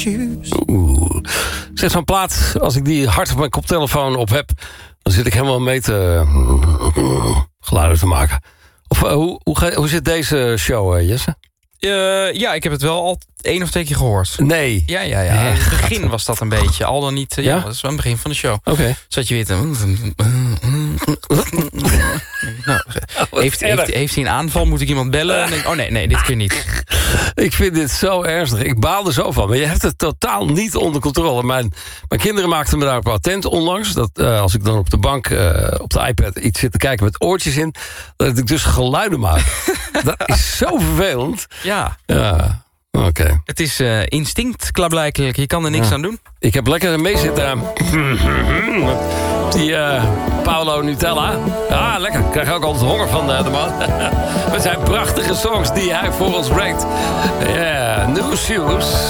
shoes. Zeg, zo'n plaat, als ik die hard op mijn koptelefoon op heb, dan zit ik helemaal mee te geluiden te maken. Of hoe zit deze show, Jesse? Ja, ik heb het wel al 1 of 2 keer gehoord. Nee. Ja. In het begin was dat een beetje. Al dan niet. Ja, dat is wel het begin van de show. Oké. Zat je weer te... Nou, heeft hij een aanval? Moet ik iemand bellen? En denk, oh nee, dit keer niet. Ik vind dit zo ernstig. Ik baal er zo van. Maar je hebt het totaal niet onder controle. Mijn kinderen maakten me daarop attent onlangs. Dat als ik dan op de bank, op de iPad, iets zit te kijken met oortjes in, dat ik dus geluiden maak. Dat is zo vervelend. Ja. Oké. Het is instinct, klaarblijkelijk. Je kan er niks aan doen. Ik heb lekker mee zitten. Die Paolo Nutella. Ah, lekker. Ik krijg ook altijd honger van de man. Het zijn prachtige songs die hij voor ons brengt. Ja, New Shoes.